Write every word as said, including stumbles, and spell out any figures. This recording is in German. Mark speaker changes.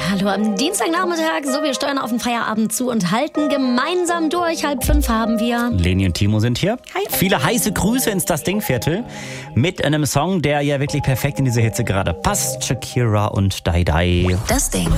Speaker 1: Hallo am Dienstagnachmittag. So, wir steuern auf den Feierabend zu und halten gemeinsam durch. Halb fünf haben wir.
Speaker 2: Leni und Timo sind hier.
Speaker 1: Hi.
Speaker 2: Viele heiße Grüße ins Das Ding-Viertel mit einem Song, der ja wirklich perfekt in diese Hitze gerade passt. Shakira und Dai Dai.
Speaker 3: Das Ding.